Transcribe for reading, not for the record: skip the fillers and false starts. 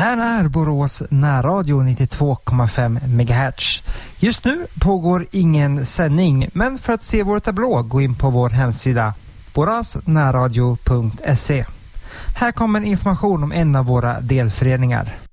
här är Borås närradio 92,5 MHz. Just nu pågår ingen sändning, men för att se vår tablå gå in på vår hemsida borasnärradio.se. Här kommer information om en av våra delföreningar.